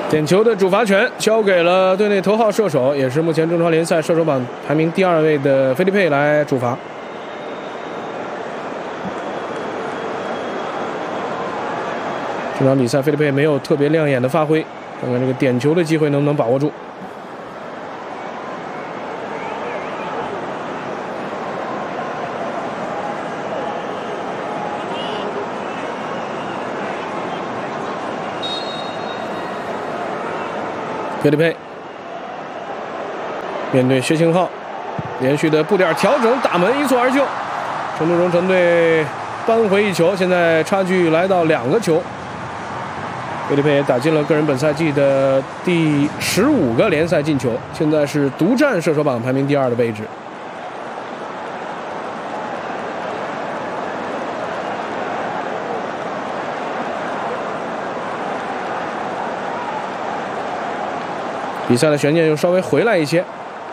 点球的主罚权交给了队内头号射手，也是目前中超联赛射手榜排名第2位的菲利佩来主罚。这场比赛菲利佩没有特别亮眼的发挥，看看这个点球的机会能不能把握住。菲利佩面对薛庆浩，连续的步点调整，打门一蹴而就，成都蓉城队扳回一球，现在差距来到2个球。菲利佩也打进了个人本赛季的第15个联赛进球，现在是独占射手榜排名第2的位置。比赛的悬念又稍微回来一些。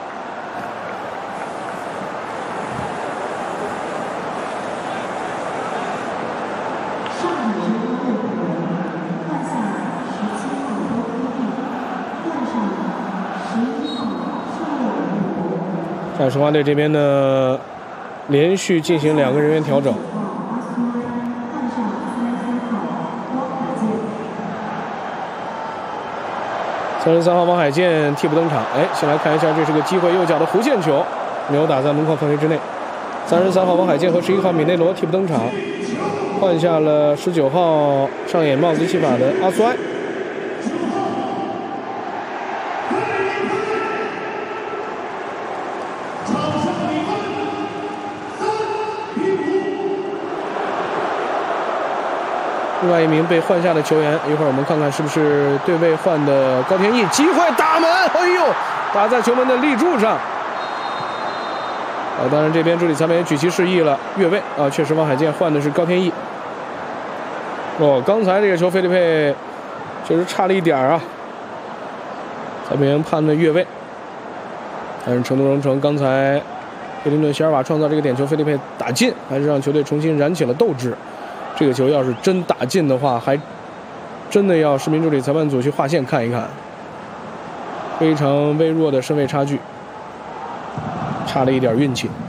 上海申花队这边呢，连续进行2个人员调整。33号王海建替补登场，先来看一下，这是个机会，右脚的弧线球没有打在门框范围之内。33号王海建和11号米内罗替补登场，换下了19号上演帽子戏法的阿苏埃。另外一名被换下的球员，一会儿我们看看是不是对位换的高天意，机会打门，哎呦，打在球门的立柱上。当然这边助理裁判也举旗示意了，越位啊，确实王海建换的是高天意。刚才这个球菲利佩确实差了一点啊，裁判员判的越位。但是成都蓉城刚才贝林顿席尔瓦创造这个点球，菲利佩打进，还是让球队重新燃起了斗志。这个球要是真打进的话，还真的要市民助理裁判组去划线看一看。非常微弱的身位差距，差了一点运气。